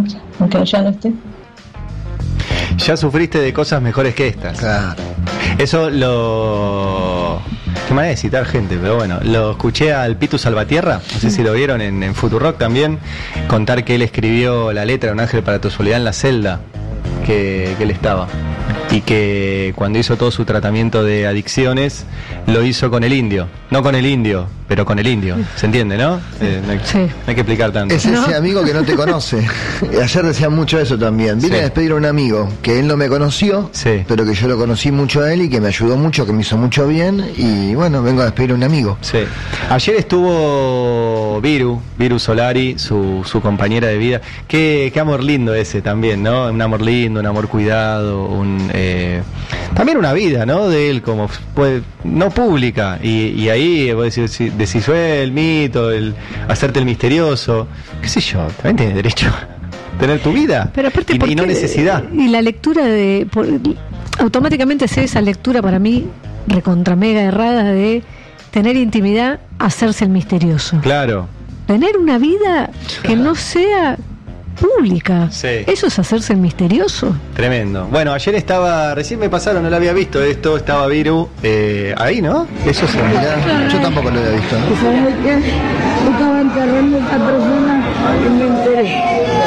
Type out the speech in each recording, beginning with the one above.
siempre, aunque ya no esté. Ya sufriste de cosas mejores que estas. Claro. Eso lo... Qué manera de citar gente, pero bueno, lo escuché al Pitu Salvatierra, no sé si lo vieron en Futurock también, contar que él escribió la letra de Un ángel para tu soledad en la celda que él estaba. Y que cuando hizo todo su tratamiento de adicciones, lo hizo con el indio. No con el indio, pero con el indio. ¿Se entiende, no? Sí. No hay que explicar tanto. Es ese amigo que no te conoce. Ayer decían mucho eso también. Vine a despedir a un amigo que él no me conoció, pero que yo lo conocí mucho a él y que me ayudó mucho, que me hizo mucho bien. Y bueno, vengo a despedir a un amigo. Sí. Ayer estuvo Viru Solari, su compañera de vida. Qué amor lindo ese también, ¿no? Un amor lindo, un amor cuidado, también una vida, ¿no? De él, como pues, no pública. Y ahí vos decís, el mito, el hacerte el misterioso. ¿Qué sé yo? También tienes derecho a tener tu vida. Pero aparte, y no necesidad. Y la lectura automáticamente hacer esa lectura para mí recontra mega errada de tener intimidad, hacerse el misterioso. Claro. Tener una vida que no sea pública. Sí. Eso es hacerse el misterioso. Tremendo. Bueno, ayer recién me pasaron, no lo había visto esto, estaba Viru ahí, ¿no? Eso se mirá, yo tampoco lo había visto, ¿no? ¿Sabes qué? Estaba enterrando a esta persona y me enteré.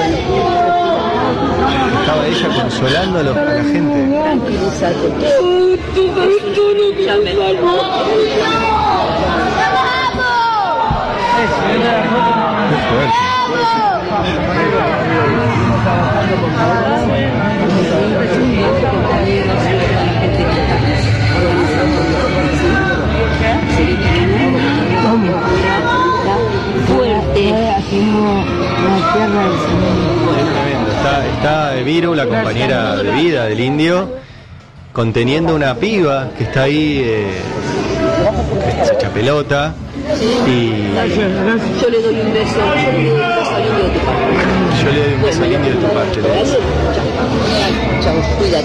Estaba ella consolándolo a la gente. Tranquilízate. Tú sabes todo lo que me salvó. Qué fuerte. Está Viru, la compañera de vida del indio, conteniendo una piba que está ahí, que se echa pelota. Y yo le doy un beso al indio de tu parte. Yo le doy un beso al indio de tu parte. Chao, cuídate.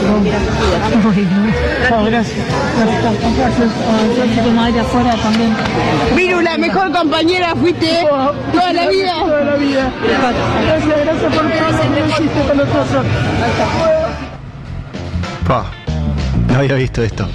Chao, gracias. Gracias. Tu madre afuera también. Viru, la mejor compañera fuiste toda la vida. Toda la vida. Gracias por todo lo que hiciste con nosotros. No había visto esto.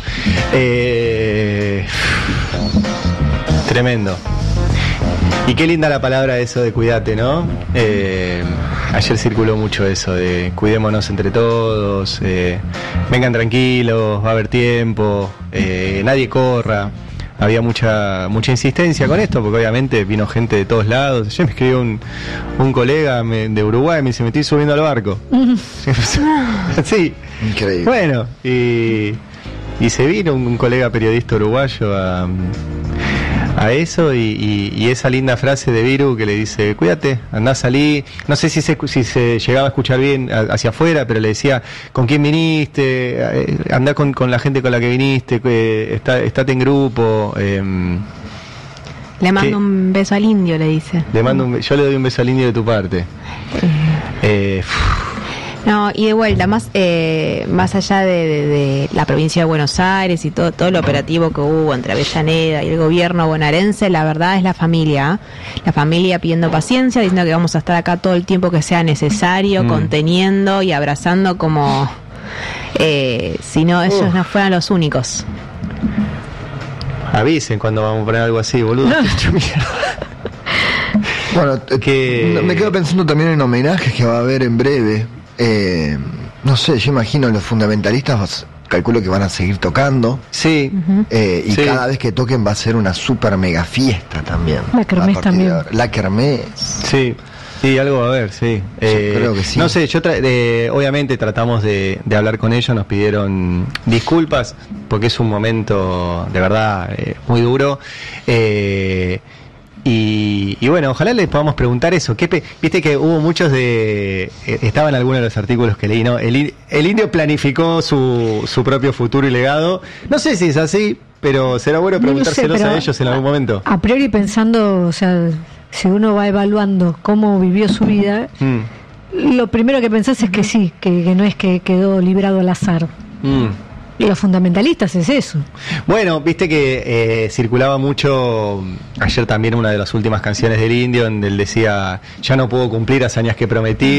Tremendo. Y qué linda la palabra eso de cuídate, ¿no? Ayer circuló mucho eso de cuidémonos entre todos, vengan tranquilos, va a haber tiempo, nadie corra. Había mucha insistencia con esto, porque obviamente vino gente de todos lados. Ayer me escribió un colega de Uruguay, me dice, me estoy subiendo al barco. Sí. Increíble. Bueno, y se vino un colega periodista uruguayo a eso y esa linda frase de Viru que le dice, cuídate, andá a salir. No sé si se llegaba a escuchar bien hacia afuera, pero le decía, ¿con quién viniste? Andá con la gente con la que viniste, estate en grupo. Le mando un beso al indio, le dice. Yo le doy un beso al indio de tu parte. No, y de vuelta, más allá de la provincia de Buenos Aires y todo el operativo que hubo entre Avellaneda y el gobierno bonaerense, la verdad es la familia pidiendo paciencia, diciendo que vamos a estar acá todo el tiempo que sea necesario, conteniendo y abrazando como si no ellos no fueran los únicos. Avisen cuando vamos a poner algo así, boludo. Bueno, me quedo pensando también en homenajes que va a haber en breve. No sé, yo imagino los fundamentalistas, calculo que van a seguir tocando. Sí. Y cada vez que toquen va a ser una super mega fiesta también. La kermés también. La kermés. Sí. Sí, algo va a haber, sí. Creo que sí. No sé, obviamente tratamos de hablar con ellos, nos pidieron disculpas, porque es un momento de verdad muy duro. Y bueno, ojalá les podamos preguntar eso. Viste que hubo muchos estaban algunos de los artículos que leí, ¿no? El indio planificó su propio futuro y legado. No sé si es así, pero será bueno preguntárselos a ellos en algún momento. A priori pensando, o sea, si uno va evaluando cómo vivió su vida, lo primero que pensás es que sí, que no es que quedó librado al azar. Y los fundamentalistas es eso. Bueno, viste que circulaba mucho ayer también una de las últimas canciones del indio, donde él decía, ya no puedo cumplir hazañas que prometí.